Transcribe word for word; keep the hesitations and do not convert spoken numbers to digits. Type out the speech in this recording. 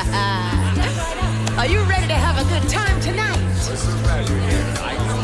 Are you ready to have a good time tonight?